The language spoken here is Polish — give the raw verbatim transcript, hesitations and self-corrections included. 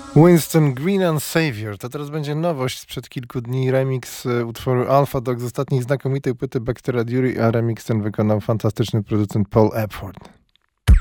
Winston Green and Savior. To teraz będzie nowość sprzed kilku dni. Remix e, utworu Alpha Dog z ostatniej znakomitej płyty Bacteria Dury, a remix ten wykonał fantastyczny producent Paul Epworth.